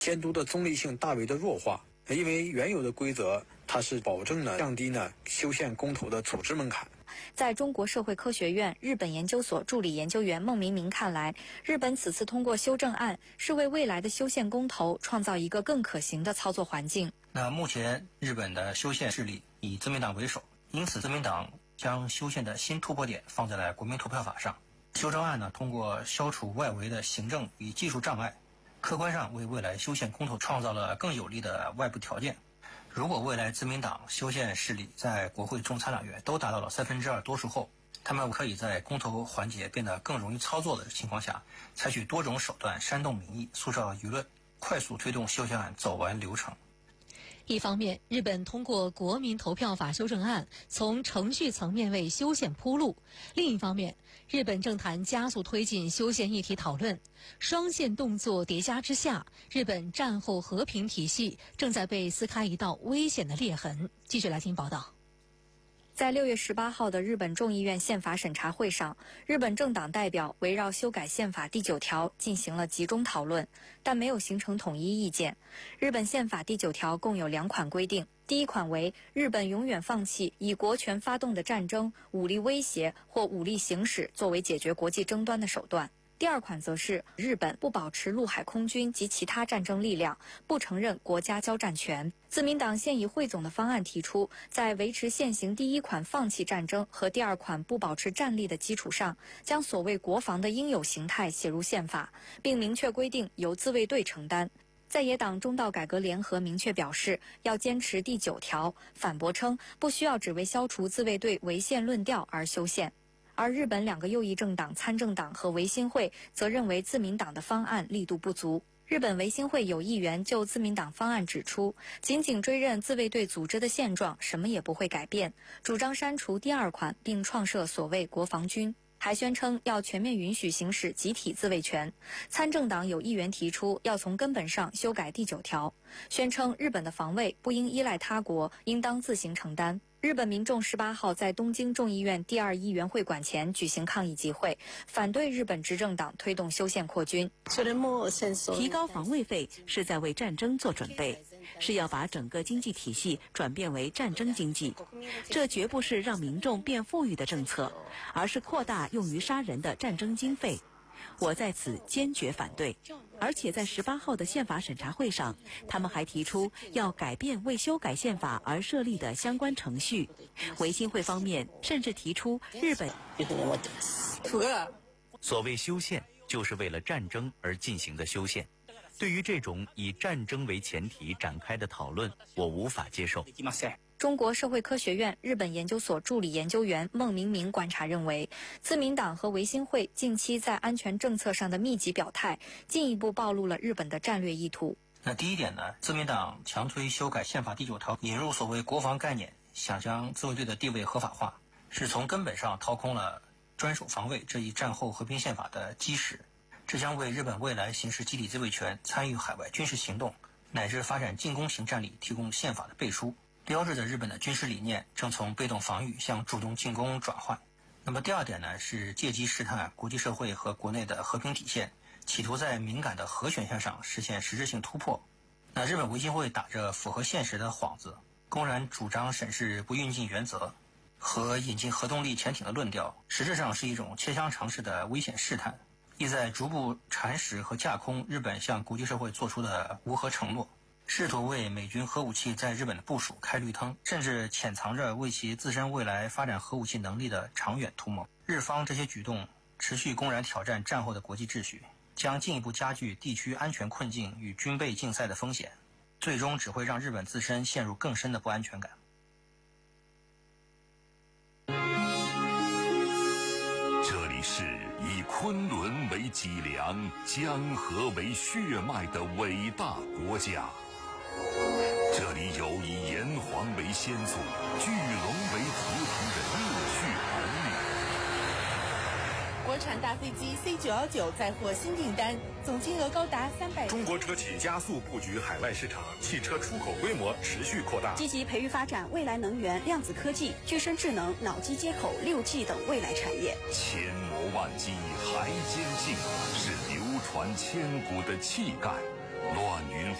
监督的中立性大为的弱化。因为原有的规则，它是保证了降低修宪公投的组织门槛。 在中国社会科学院日本研究所助理研究员孟明明看来，日本此次通过修正案是为未来的修宪公投创造一个更可行的操作环境。 那目前日本的修宪势力以自民党为首，因此自民党将修宪的新突破点放在了国民投票法上。修正案呢，通过消除外围的行政与技术障碍，客观上为未来修宪公投创造了更有利的外部条件。如果未来自民党修宪势力在国会众参两院都达到了2/3多数后，他们可以在公投环节变得更容易操作的情况下，采取多种手段煽动民意、塑造舆论，快速推动修宪案走完流程。 一方面，日本通过国民投票法修正案从程序层面为修宪铺路；另一方面，日本政坛加速推进修宪议题讨论，双线动作叠加之下，日本战后和平体系正在被撕开一道危险的裂痕。继续来听报道。 在6月18号的日本众议院宪法审查会上，日本政党代表围绕修改宪法第9条进行了集中讨论，但没有形成统一意见。日本宪法第9条共有2款规定，第一款为日本永远放弃以国权发动的战争、武力威胁或武力行使作为解决国际争端的手段。第二款则是日本不保持陆海空军及其他战争力量，不承认国家交战权。自民党现以汇总的方案提出，在维持现行第一款放弃战争和第二款不保持战力的基础上，将所谓国防的应有形态写入宪法，并明确规定由自卫队承担。在野党中道改革联合明确表示要坚持第9条，反驳称不需要只为消除自卫队违宪论调而修宪。而日本2个右翼政党参政党和维新会则认为自民党的方案力度不足。日本维新会有议员就自民党方案指出，仅仅追认自卫队组织的现状，什么也不会改变，主张删除第2款并创设所谓国防军。还宣称要全面允许行使集体自卫权。参政党有议员提出要从根本上修改第9条，宣称日本的防卫不应依赖他国，应当自行承担。日本民众18号在东京众议院第2议员会馆前举行抗议集会，反对日本执政党推动修宪扩军。 提高防卫费是在为战争做准备，是要把整个经济体系转变为战争经济。这绝不是让民众变富裕的政策，而是扩大用于杀人的战争经费。我在此坚决反对。而且在18号的宪法审查会上，他们还提出要改变为修改宪法而设立的相关程序。维新会方面甚至提出日本所谓修宪就是为了战争而进行的修宪。对于这种以战争为前提展开的讨论，我无法接受。 中国社会科学院日本研究所助理研究员孟明明观察认为，自民党和维新会近期在安全政策上的密集表态，进一步暴露了日本的战略意图。 那第一点呢，自民党强推修改宪法第9条，引入所谓国防概念，想将自卫队的地位合法化，是从根本上掏空了专属防卫这一战后和平宪法的基石。这将为日本未来行使集体自卫权、参与海外军事行动乃至发展进攻型战力提供宪法的背书，标志着日本的军事理念正从被动防御向主动进攻转换。那么第二点呢，是借机试探国际社会和国内的和平体现，企图在敏感的核选项上实现实质性突破。那日本维新会打着符合现实的幌子，公然主张审视不运进原则和引进核动力潜艇的论调，实质上是一种切香肠式的危险试探，意在逐步蚕食和架空日本向国际社会做出的无核承诺，试图为美军核武器在日本的部署开绿灯，甚至潜藏着为其自身未来发展核武器能力的长远图谋。日方这些举动持续公然挑战战后的国际秩序，将进一步加剧地区安全困境与军备竞赛的风险，最终只会让日本自身陷入更深的不安全感。 这里是以昆仑为脊梁、江河为血脉的伟大国家，这里有以炎黄为先祖、巨龙为图腾的热血儿女。 国产大飞机 C919 再获新订单，总金额高达300亿。 中国车企加速布局海外市场，汽车出口规模持续扩大， 积极培育发展未来能源、量子科技、具身智能、脑机接口、6G 等未来产业。 千磨万击还坚劲，是流传千古的气概。 乱云